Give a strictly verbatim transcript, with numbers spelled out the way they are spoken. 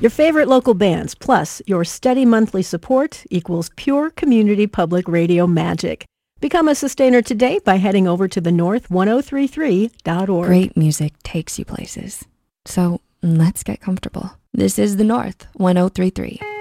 Your favorite local bands, plus your steady monthly support equals pure community public radio magic. Become a sustainer today by heading over to the north ten thirty-three dot org. Great music takes you places. So let's get comfortable. This is the North ten thirty-three.